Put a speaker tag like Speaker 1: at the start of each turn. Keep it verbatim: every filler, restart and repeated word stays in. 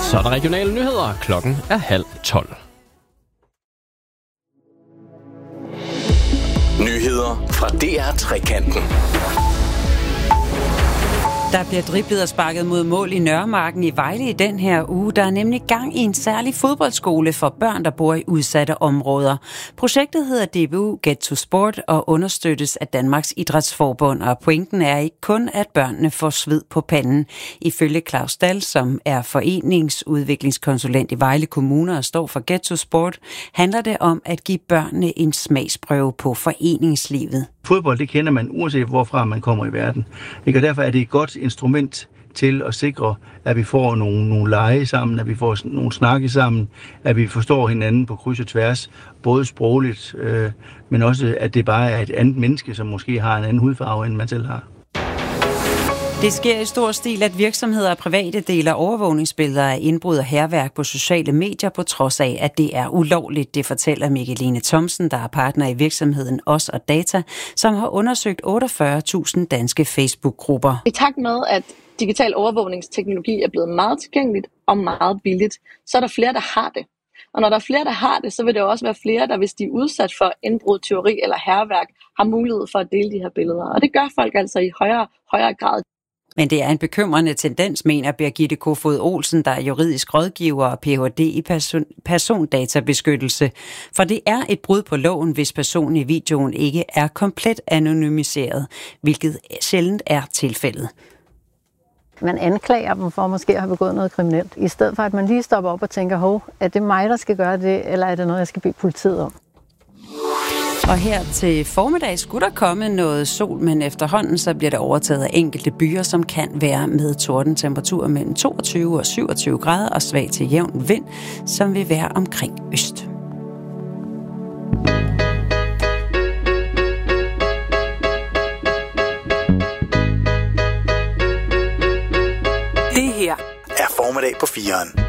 Speaker 1: Så er der regionale nyheder. Klokken er halv tolv.
Speaker 2: Nyheder fra D R Trekanten.
Speaker 3: Der bliver driblet og sparket mod mål i Nørremarken i Vejle i den her uge. Der er nemlig gang i en særlig fodboldskole for børn, der bor i udsatte områder. Projektet hedder D B U Get to Sport og understøttes af Danmarks Idrætsforbund. Og pointen er ikke kun, at børnene får sved på panden. Ifølge Claus Dahl, som er foreningsudviklingskonsulent i Vejle Kommune og står for Get to Sport, handler det om at give børnene en smagsprøve på foreningslivet.
Speaker 4: Fodbold, det kender man uanset hvorfra man kommer i verden. Og derfor er det et godt instrument til at sikre, at vi får nogle, nogle lege sammen, at vi får nogle snakke sammen, at vi forstår hinanden på kryds og tværs, både sprogligt, øh, men også at det bare er et andet menneske, som måske har en anden hudfarve, end man selv har.
Speaker 3: Det sker i stor stil, at virksomheder og private deler overvågningsbilleder af indbrud og hærværk på sociale medier, på trods af, at det er ulovligt. Det fortæller Mikkeline Thomsen, der er partner i virksomheden Os og Data, som har undersøgt otteogfyrre tusind danske Facebook-grupper.
Speaker 5: I takt med, at digital overvågningsteknologi er blevet meget tilgængeligt og meget billigt, så er der flere, der har det. Og når der er flere, der har det, så vil der også være flere, der hvis de er udsat for indbrud, tyveri eller hærværk, har mulighed for at dele de her billeder. Og det gør folk altså i højere, højere grad.
Speaker 3: Men det er en bekymrende tendens, mener Birgitte Kofod Olsen, der er juridisk rådgiver og P H D i person- persondatabeskyttelse. For det er et brud på loven, hvis personen i videoen ikke er komplet anonymiseret, hvilket sjældent er tilfældet.
Speaker 6: Man anklager dem for måske at have begået noget kriminelt, i stedet for at man lige stopper op og tænker, hov, er det mig, der skal gøre det, eller er det noget, jeg skal bede politiet om?
Speaker 3: Og her til formiddag skulle der komme noget sol, men efterhånden så bliver det overtaget af enkelte byer, som kan være med tordentemperatur mellem toogtyve og syvogtyve grader og svag til jævn vind, som vil være omkring øst.
Speaker 2: Det her er formiddag på fireren.